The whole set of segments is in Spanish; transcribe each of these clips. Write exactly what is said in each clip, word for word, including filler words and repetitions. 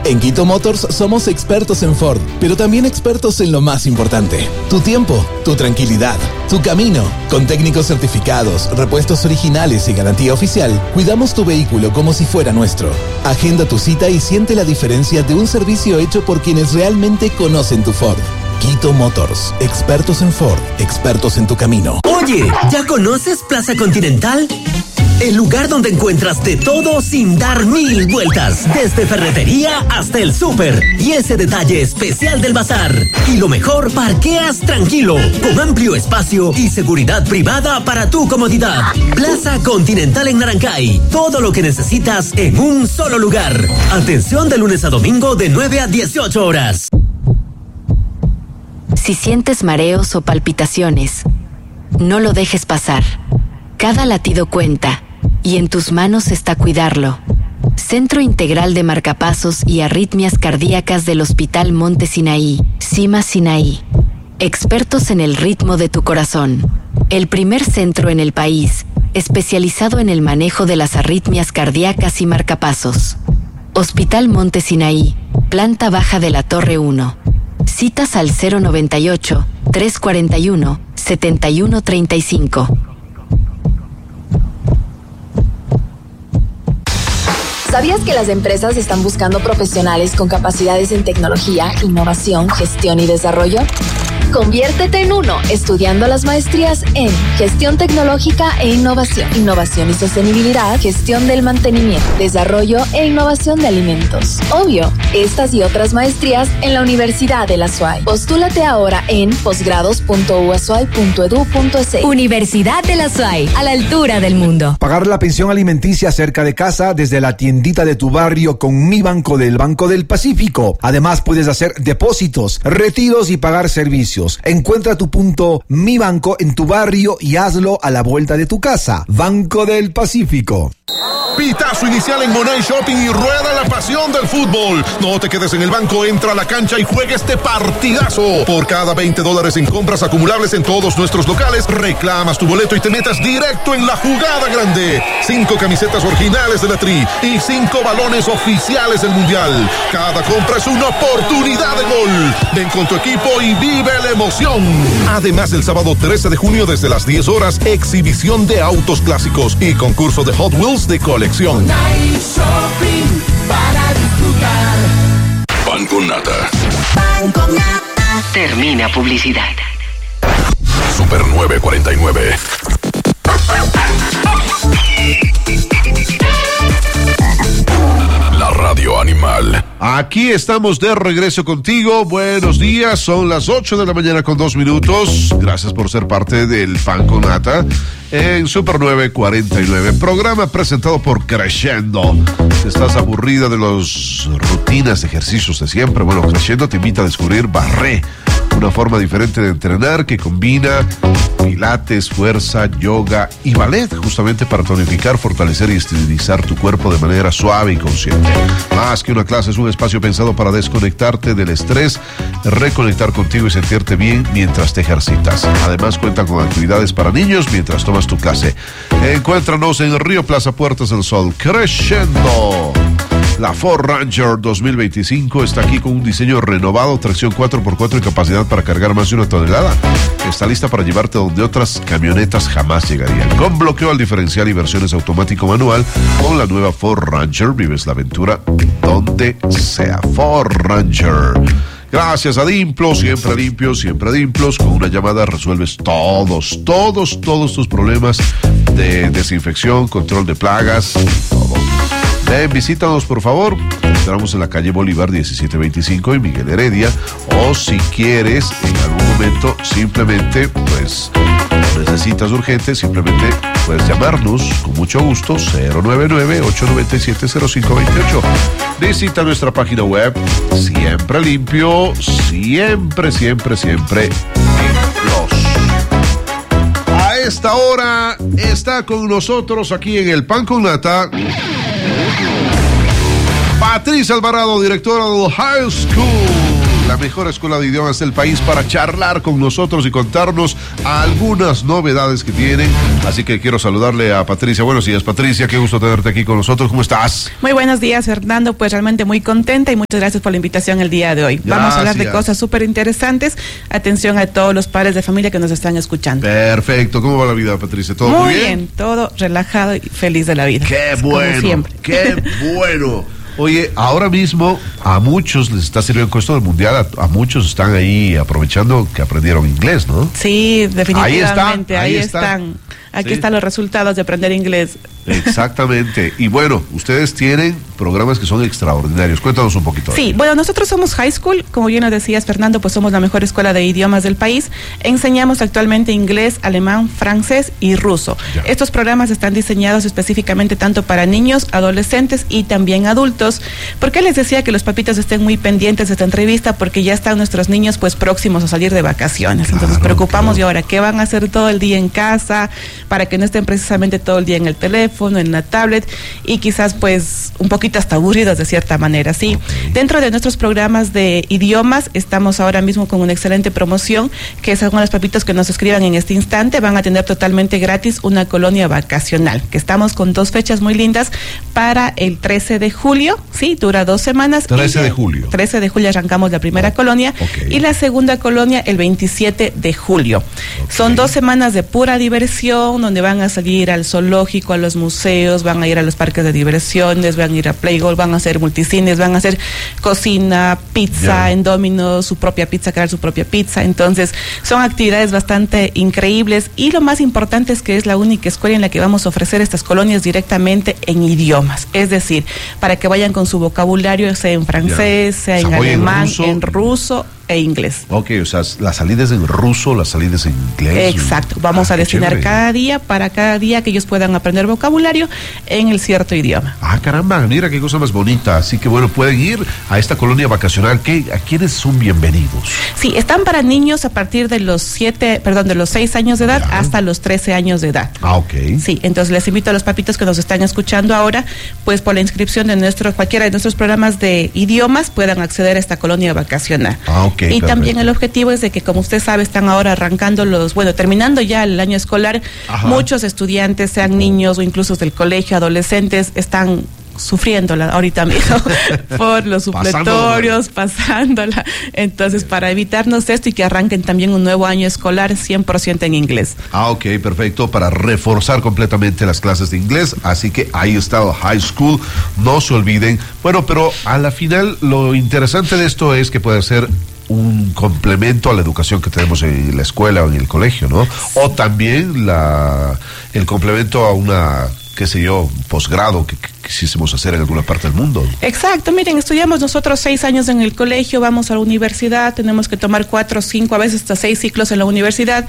En Quito Motors somos expertos en Ford, pero también expertos en lo más importante: tu tiempo, tu tranquilidad, tu camino. Con técnicos certificados, repuestos originales y garantía oficial, cuidamos tu vehículo como si fuera nuestro. Agenda tu cita y siente la diferencia de un servicio hecho por quienes realmente conocen tu Ford. Quito Motors, expertos en Ford, expertos en tu camino. Oye, ¿ya conoces Plaza Continental? El lugar donde encuentras de todo sin dar mil vueltas, desde ferretería hasta el súper, y ese detalle especial del bazar. Y lo mejor, parqueas tranquilo, con amplio espacio y seguridad privada para tu comodidad. Plaza Continental en Narancay, todo lo que necesitas en un solo lugar. Atención de lunes a domingo de nueve a dieciocho horas. Si sientes mareos o palpitaciones, no lo dejes pasar. Cada latido cuenta, y en tus manos está cuidarlo. Centro Integral de Marcapasos y Arritmias Cardíacas del Hospital Monte Sinaí, CIMA Sinaí. Expertos en el ritmo de tu corazón. El primer centro en el país, especializado en el manejo de las arritmias cardíacas y marcapasos. Hospital Monte Sinaí, planta baja de la Torre uno. Citas al cero noventa y ocho, trescientos cuarenta y uno, setenta y uno treinta y cinco. ¿Sabías que las empresas están buscando profesionales con capacidades en tecnología, innovación, gestión y desarrollo? Conviértete en uno estudiando las maestrías en Gestión Tecnológica e Innovación, Innovación y Sostenibilidad, Gestión del Mantenimiento, Desarrollo e Innovación de Alimentos. Obvio, estas y otras maestrías en la Universidad de la S U A Y. Postúlate ahora en posgrados punto u s u a y punto e d u punto e s. Universidad de la S U A Y, a la altura del mundo. Pagar la pensión alimenticia cerca de casa desde la tiendita de tu barrio con Mi Banco del Banco del Pacífico. Además, puedes hacer depósitos, retiros y pagar servicios. Encuentra tu punto Mi Banco en tu barrio y hazlo a la vuelta de tu casa. Banco del Pacífico. Pitazo inicial en Monay Shopping y rueda la pasión del fútbol. No te quedes en el banco, entra a la cancha y juega este partidazo. Por cada veinte dólares en compras acumulables en todos nuestros locales, reclamas tu boleto y te metas directo en la jugada grande. Cinco camisetas originales de la Tri y cinco balones oficiales del Mundial. Cada compra es una oportunidad de gol. Ven con tu equipo y vive la emoción. Además, el sábado trece de junio desde las diez horas, exhibición de autos clásicos y concurso de Hot Wheels de colección. Shopping para disfrutar. Pan con nata. Pan con nata. Termina publicidad. Super nueve cuarenta y nueve. La radio animal. Aquí estamos de regreso contigo. Buenos días, son las ocho de la mañana con dos minutos. Gracias por ser parte del Pan con Nata en Super nueve cuarenta y nueve. Programa presentado por Crescendo. Si estás aburrida de las rutinas de ejercicios de siempre, bueno, Crescendo te invita a descubrir Barré, una forma diferente de entrenar que combina pilates, fuerza, yoga y ballet, justamente para tonificar, fortalecer y estilizar tu cuerpo de manera suave y consciente. Más que una clase, es un espacio pensado para desconectarte del estrés, reconectar contigo y sentirte bien mientras te ejercitas. Además, cuenta con actividades para niños mientras tomas tu clase. Encuéntranos en Río Plaza Puertas del Sol. Crescendo. La Ford Ranger dos mil veinticinco está aquí con un diseño renovado, tracción cuatro por cuatro y capacidad para cargar más de una tonelada. Está lista para llevarte donde otras camionetas jamás llegarían. Con bloqueo al diferencial y versiones automático manual, con la nueva Ford Ranger vives la aventura donde sea. Ford Ranger. Gracias a Dimplo, siempre limpio, siempre Dimplos. Con una llamada resuelves todos, todos, todos tus problemas de desinfección, control de plagas, todo. Ven, visítanos por favor. Entramos en la calle Bolívar diecisiete veinticinco en Miguel Heredia. O si quieres, en algún momento, simplemente, pues, lo necesitas urgente, simplemente puedes llamarnos con mucho gusto, cero nueve nueve, ocho nueve siete, cero cinco dos ocho. Visita nuestra página web, siempre limpio, siempre, siempre, siempre limpios. A esta hora está con nosotros aquí en el Pan con Nata Patricia Alvarado, directora del High School la mejor escuela de idiomas del país, para charlar con nosotros y contarnos algunas novedades que tienen. Así que quiero saludarle a Patricia. Buenos días, Patricia, qué gusto tenerte aquí con nosotros. ¿Cómo estás? Muy buenos días, Fernando. Pues realmente muy contenta y muchas gracias por la invitación el día de hoy. Gracias. Vamos a hablar de cosas súper interesantes. Atención a todos los padres de familia que nos están escuchando. Perfecto. ¿Cómo va la vida, Patricia? ¿Todo muy, muy bien? bien? Todo relajado y feliz de la vida. Qué bueno. Como siempre. Qué bueno. Oye, ahora mismo a muchos les está sirviendo con esto del mundial, a, a muchos están ahí aprovechando que aprendieron inglés, ¿no? Sí, definitivamente, ahí, está, ahí, ahí están. están. Aquí sí. están los resultados de aprender inglés. Exactamente. Y bueno, ustedes tienen programas que son extraordinarios. Cuéntanos un poquito. Sí, bueno, nosotros somos High School, como bien nos decías, Fernando, pues somos la mejor escuela de idiomas del país. Enseñamos actualmente inglés, alemán, francés y ruso. Ya. Estos programas están diseñados específicamente tanto para niños, adolescentes y también adultos. ¿Por qué les decía que los papitos estén muy pendientes de esta entrevista? Porque ya están nuestros niños pues próximos a salir de vacaciones. Entonces nos preocupamos claro. y ahora, ¿qué van a hacer todo el día en casa? Para que no estén precisamente todo el día en el teléfono, en la tablet y quizás pues un poquito hasta aburridos de cierta manera, ¿sí? Okay. Dentro de nuestros programas de idiomas estamos ahora mismo con una excelente promoción, que es algunos papitos que nos escriban en este instante, van a tener totalmente gratis una colonia vacacional, que estamos con dos fechas muy lindas para el trece de julio, ¿sí? Dura dos semanas. trece de julio. trece de julio arrancamos la primera oh, colonia okay. y la segunda colonia el veintisiete de julio. Okay. Son dos semanas de pura diversión, donde van a salir al zoológico, a los museos, van a ir a los parques de diversiones, van a ir a Playgold, van a hacer multicines, van a hacer cocina, pizza, yeah. en Domino's, su propia pizza, crear su propia pizza. Entonces, son actividades bastante increíbles y lo más importante es que es la única escuela en la que vamos a ofrecer estas colonias directamente en idiomas. Es decir, para que vayan con su vocabulario, sea en francés, yeah. sea en alemán, en ruso. en ruso e inglés. Ok, o sea, las salidas en ruso, las salidas en inglés. Exacto, vamos ah, a destinar chévere. cada día, para cada día que ellos puedan aprender vocabulario en el cierto idioma. Ah, caramba, mira qué cosa más bonita. Así que bueno, pueden ir a esta colonia vacacional. ¿Qué, ¿A quiénes son bienvenidos? Sí, están para niños a partir de los siete, perdón, de los seis años de edad ya. hasta los trece años de edad. Ah, ok. Sí, entonces les invito a los papitos que nos están escuchando ahora, pues por la inscripción de nuestro, cualquiera de nuestros programas de idiomas puedan acceder a esta colonia vacacional. Ah, ok. Okay, y perfecto. También el objetivo es de que, como usted sabe, están ahora arrancando los, bueno, terminando ya el año escolar. Ajá. Muchos estudiantes, sean niños o incluso del colegio, adolescentes, están sufriéndola ahorita mismo por los supletorios, pasándola. Entonces, para evitarnos esto y que arranquen también un nuevo año escolar cien por ciento en inglés. Ah, ok, perfecto, para reforzar completamente las clases de inglés. Así que ahí está High School, no se olviden. Bueno, pero a la final lo interesante de esto es que puede ser un complemento a la educación que tenemos en la escuela o en el colegio, ¿no? O también la el complemento a una, qué sé yo, posgrado que, que quisiésemos hacer en alguna parte del mundo. Exacto, miren, estudiamos nosotros seis años en el colegio, vamos a la universidad, tenemos que tomar cuatro, cinco, a veces hasta seis ciclos en la universidad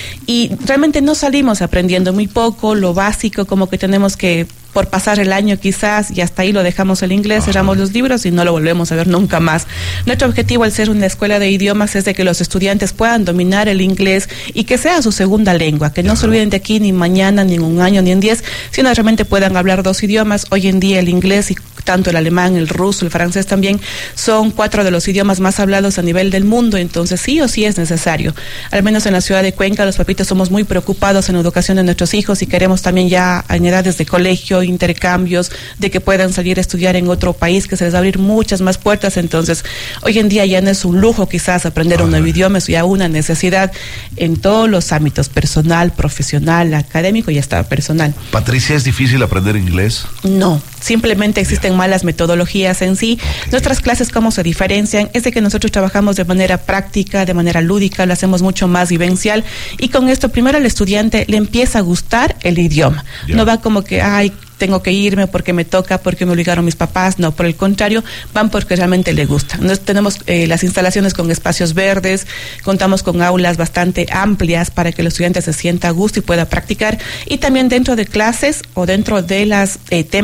y realmente no salimos aprendiendo muy poco, lo básico, como que tenemos que por pasar el año quizás, y hasta ahí lo dejamos el inglés, Ajá. cerramos los libros y no lo volvemos a ver nunca más. Nuestro objetivo al ser una escuela de idiomas es de que los estudiantes puedan dominar el inglés y que sea su segunda lengua, que no Ajá. se olviden de aquí ni mañana, ni en un año, ni en diez, sino realmente puedan hablar dos idiomas. Hoy en día el inglés y tanto el alemán, el ruso, el francés también son cuatro de los idiomas más hablados a nivel del mundo, entonces sí o sí es necesario. Al menos en la ciudad de Cuenca, los papitos somos muy preocupados en la educación de nuestros hijos y queremos también ya en edades de colegio, intercambios, de que puedan salir a estudiar en otro país, que se les va a abrir muchas más puertas. Entonces, hoy en día ya no es un lujo quizás aprender un nuevo idioma, es ya una necesidad en todos los ámbitos, personal, profesional, académico y hasta personal. Patricia, ¿es difícil aprender inglés? No, simplemente existen malas metodologías en sí. Okay. Nuestras clases, ¿cómo se diferencian? Es de que nosotros trabajamos de manera práctica, de manera lúdica, lo hacemos mucho más vivencial y con esto primero al estudiante le empieza a gustar el idioma. Yeah. No va como que, ay, tengo que irme porque me toca, porque me obligaron mis papás. No, por el contrario, van porque realmente les gusta. Nos, tenemos eh, las instalaciones con espacios verdes, contamos con aulas bastante amplias para que el estudiante se sienta a gusto y pueda practicar. Y también dentro de clases o dentro de los eh, temas que ellos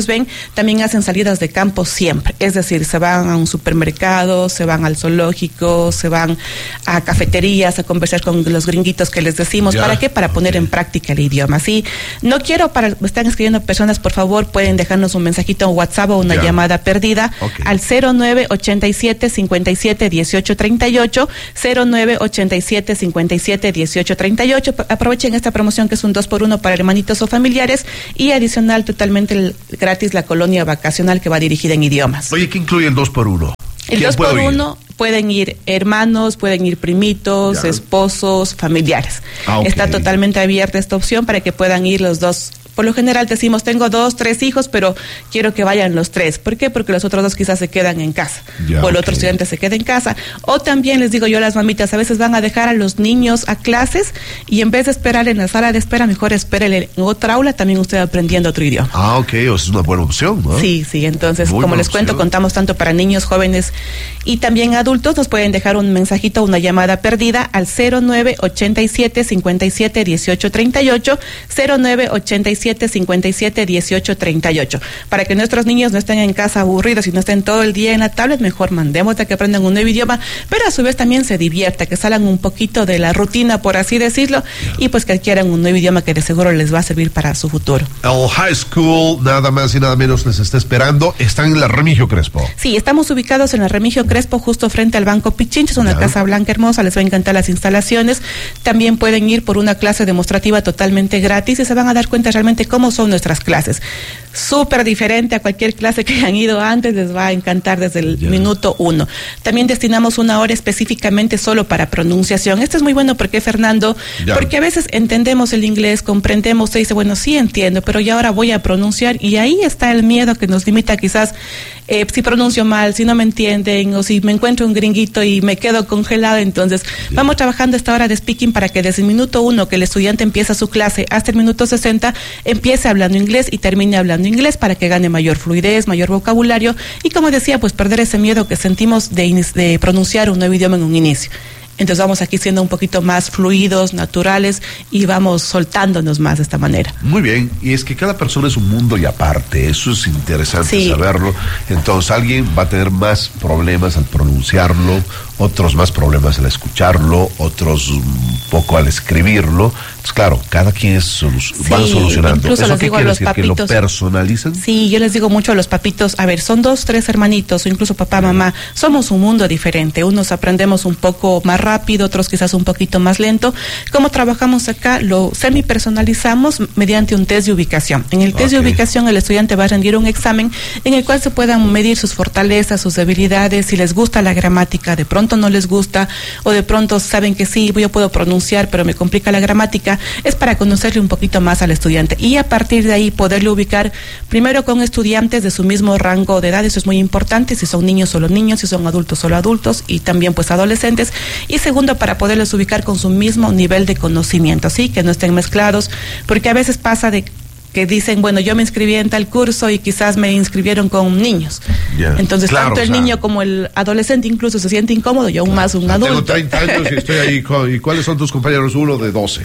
ellos ven, también hacen salidas de campo siempre. Es decir, se van a un supermercado, se van al zoológico, se van a cafeterías a conversar con los gringuitos que les decimos. Ya. ¿Para qué? Para poner okay. en práctica el idioma. Sí, no quiero, para, me están escribiendo personas, por favor, pueden dejarnos un mensajito en WhatsApp o una ya. llamada perdida okay. al cero nueve ochenta y siete cincuenta y siete dieciocho treinta y ocho, cero nueve ochenta y siete cincuenta y siete dieciocho treinta y ocho. Aprovechen esta promoción que es un dos por uno para hermanitos o familiares y adicional totalmente el, gratis la colonia vacacional que va dirigida en idiomas. Oye, ¿qué incluye el dos por uno? El dos por uno pueden ir hermanos, pueden ir primitos, ya. esposos, familiares. Ah, okay. Está totalmente abierta esta opción para que puedan ir los dos. Por lo general decimos, tengo dos, tres hijos, pero quiero que vayan los tres. ¿Por qué? Porque los otros dos quizás se quedan en casa. Ya, o el okay. otro estudiante se queda en casa. O también les digo yo a las mamitas, a veces van a dejar a los niños a clases y en vez de esperar en la sala de espera, mejor espérenle en otra aula, también usted aprendiendo otro idioma. Ah, ok, o sea, es una buena opción, ¿no? Sí, sí, entonces, Muy como les cuento, opción. contamos tanto para niños, jóvenes y también adultos. Nos pueden dejar un mensajito, una llamada perdida al cero nueve ochenta y siete cincuenta y siete dieciocho treinta y ocho, cero nueve ochenta y siete cincuenta y siete dieciocho treinta y ocho. Para que nuestros niños no estén en casa aburridos y no estén todo el día en la tablet, mejor mandemos a que aprendan un nuevo idioma, pero a su vez también se divierta, que salgan un poquito de la rutina, por así decirlo, y pues que adquieran un nuevo idioma que de seguro les va a servir para su futuro. El high school, nada más y nada menos, les está esperando. Están en la Remigio Crespo. Sí, estamos ubicados en la Remigio Crespo, justo frente al Banco Pichincha. Es una ya. casa blanca hermosa, les va a encantar las instalaciones. También pueden ir por una clase demostrativa totalmente gratis y se van a dar cuenta realmente cómo son nuestras clases. Súper diferente a cualquier clase que hayan ido antes, les va a encantar desde el yeah. minuto uno. También destinamos una hora específicamente solo para pronunciación. Esto es muy bueno porque, Fernando, yeah. porque a veces entendemos el inglés, comprendemos, usted dice, bueno, sí entiendo, pero ya ahora voy a pronunciar y ahí está el miedo que nos limita quizás eh, si pronuncio mal, si no me entienden o si me encuentro un gringuito y me quedo congelado. Entonces, yeah. vamos trabajando esta hora de speaking para que desde el minuto uno que el estudiante empieza su clase hasta el minuto sesenta empiece hablando inglés y termine hablando inglés para que gane mayor fluidez, mayor vocabulario y, como decía, pues perder ese miedo que sentimos de, de pronunciar un nuevo idioma en un inicio. Entonces vamos aquí siendo un poquito más fluidos, naturales y vamos soltándonos más de esta manera. Muy bien, y es que cada persona es un mundo y aparte, eso es interesante sí. saberlo. Entonces alguien va a tener más problemas al pronunciarlo, otros más problemas al escucharlo, otros un poco al escribirlo. Entonces, claro, cada quien es solu- sí, van solucionando. Incluso ¿Eso les qué digo quiere a los decir? papitos, ¿Que lo personalizan? Sí, yo les digo mucho a los papitos, a ver, son dos, tres hermanitos o incluso papá, mamá, somos un mundo diferente. Unos aprendemos un poco más rápido, otros quizás un poquito más lento. ¿Cómo trabajamos acá? Lo semi-personalizamos mediante un test de ubicación. En el test okay. de ubicación el estudiante va a rendir un examen en el cual se puedan medir sus fortalezas, sus debilidades, si les gusta la gramática, de pronto no les gusta, o de pronto saben que sí, yo puedo pronunciar, pero me complica la gramática. Es para conocerle un poquito más al estudiante y a partir de ahí poderle ubicar primero con estudiantes de su mismo rango de edad. Eso es muy importante, si son niños solo niños, si son adultos solo adultos y también pues adolescentes. Y segundo, para poderlos ubicar con su mismo nivel de conocimiento, ¿sí? Que no estén mezclados, porque a veces pasa de que dicen, bueno, yo me inscribí en tal curso y quizás me inscribieron con niños. Yeah. Entonces, claro, tanto el o sea, niño como el adolescente incluso se siente incómodo y aún claro, más un adulto. Tengo treinta años y estoy ahí. Con, ¿y cuáles son tus compañeros? Uno de doce.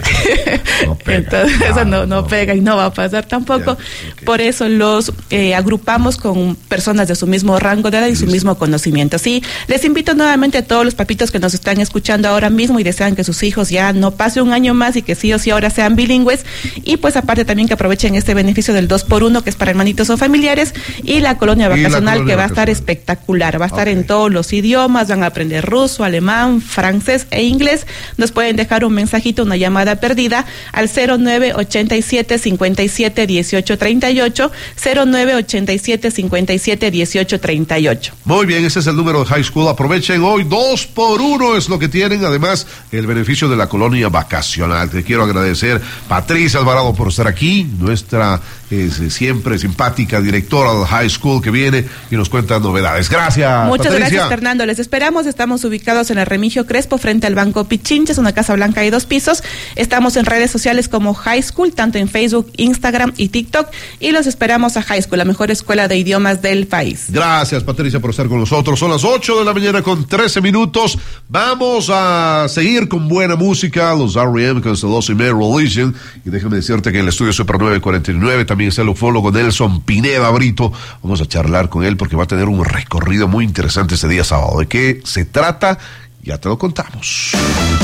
No pega. Entonces, no, eso no, no, no pega y no va a pasar tampoco. Yeah. Okay. Por eso los eh, agrupamos con personas de su mismo rango de edad y Listo. su mismo conocimiento. Sí, les invito nuevamente a todos los papitos que nos están escuchando ahora mismo y desean que sus hijos ya no pase un año más y que sí o sí ahora sean bilingües. Y pues aparte también que aprovechen este beneficio del dos por uno que es para hermanitos o familiares y la colonia vacacional la colonia que va a estar espectacular, va a estar okay. en todos los idiomas, van a aprender ruso, alemán, francés e inglés. Nos pueden dejar un mensajito, una llamada perdida al cero nueve ochenta y siete cincuenta y siete dieciocho treinta y ocho, cero nueve ochenta y siete cincuenta y siete dieciocho treinta y ocho. Muy bien, ese es el número de High School. Aprovechen hoy, dos por uno es lo que tienen, además el beneficio de la colonia vacacional. Te quiero agradecer, Patricia Alvarado, por estar aquí, nuestra es eh, siempre simpática directora del High School que viene y nos cuenta novedades. Gracias, Muchas Patricia. gracias, Fernando. Les esperamos. Estamos ubicados en el Remigio Crespo, frente al Banco Pichincha. Es una casa blanca de dos pisos. Estamos en redes sociales como High School, tanto en Facebook, Instagram y TikTok. Y los esperamos a High School, la mejor escuela de idiomas del país. Gracias, Patricia, por estar con nosotros. Son las ocho de la mañana con trece minutos. Vamos a seguir con buena música, los R E M con The Lost Email Religion. Y déjame decirte que en el estudio Super nueve cuarenta y nueve también está el ufólogo Nelson Pineda Brito. Vamos a charlar con él porque va a tener un recorrido muy interesante este día sábado. ¿De qué se trata? Ya te lo contamos.